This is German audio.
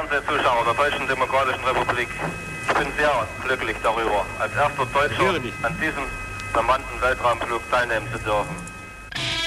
Fernsehzuschauer der Deutschen Demokratischen Republik. Ich bin sehr glücklich darüber, als erster Deutscher an diesem bemannten Weltraumflug teilnehmen zu dürfen.